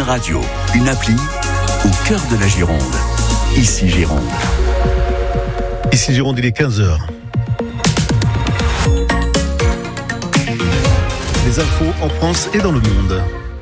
radio, une appli au cœur de la Gironde. Ici Gironde. Ici Gironde, il est 15h. Les infos en France et dans le monde.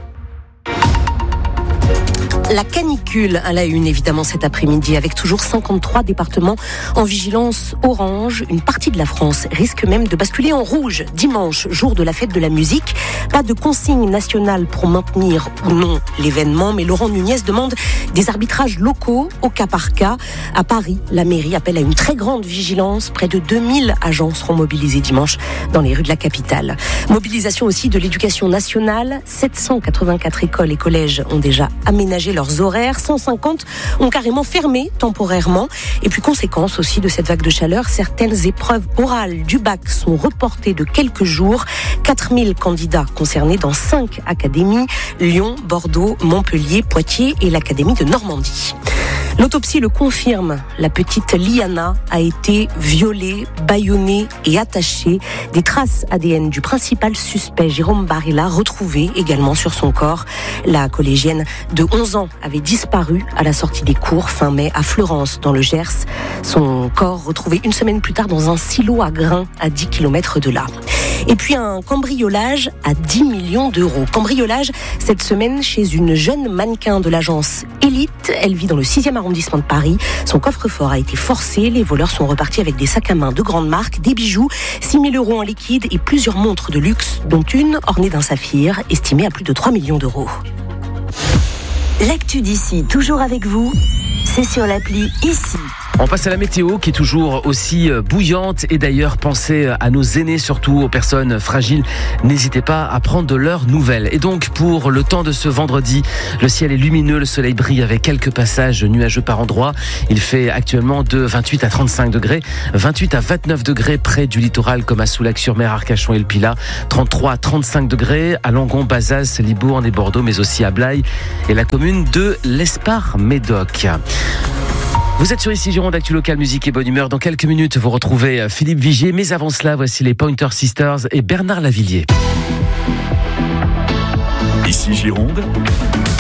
La canicule à la une, évidemment, cet après-midi, avec toujours 53 départements en vigilance orange. Une partie de la France risque même de basculer en rouge dimanche, jour de la fête de la musique. Pas de consigne nationale pour maintenir ou non l'événement, mais Laurent Nunez demande des arbitrages locaux au cas par cas. À Paris, la mairie appelle à une très grande vigilance. Près de 2000 agents seront mobilisés dimanche dans les rues de la capitale. Mobilisation aussi de l'éducation nationale. 784 écoles et collèges ont déjà aménagé leurs horaires. 150 ont carrément fermé temporairement. Et puis, conséquence aussi de cette vague de chaleur, certaines épreuves orales du bac sont reportées de quelques jours. 4000 candidats concernés dans 5 académies: Lyon, Bordeaux, Montpellier, Poitiers et l'Académie de Normandie. L'autopsie le confirme, la petite Liana a été violée, bâillonnée et attachée. Des traces ADN du principal suspect, Jérôme Barilla, retrouvées également sur son corps. La collégienne de 11 ans avait disparu à la sortie des cours fin mai à Fleurance, dans le Gers. Son corps retrouvé une semaine plus tard dans un silo à grains à 10 km de là. Et puis un cambriolage à 10 millions d'euros. Cambriolage cette semaine chez une jeune mannequin de l'agence Elite. Elle vit dans le 6e arrondissement de Paris. Son coffre-fort a été forcé. Les voleurs sont repartis avec des sacs à main de grande marque, des bijoux, 6 000 euros en liquide et plusieurs montres de luxe, dont une ornée d'un saphir, estimée à plus de 3 millions d'euros. L'actu d'ici, toujours avec vous, c'est sur l'appli Ici. On passe à la météo qui est toujours aussi bouillante et d'ailleurs pensez à nos aînés, surtout aux personnes fragiles. N'hésitez pas à prendre de leurs nouvelles. Et donc pour le temps de ce vendredi, le ciel est lumineux, le soleil brille avec quelques passages nuageux par endroits. Il fait actuellement de 28 à 35 degrés, 28 à 29 degrés près du littoral comme à Soulac-sur-Mer, Arcachon et le Pilat, 33 à 35 degrés à Langon, Bazas, Libourne et Bordeaux, mais aussi à Blaye et la commune de l'Espar-Médoc. Vous êtes sur Ici Gironde, actu local, musique et bonne humeur. Dans quelques minutes, vous retrouvez Philippe Vigier. Mais avant cela, voici les Pointer Sisters et Bernard Lavillier. Ici Gironde.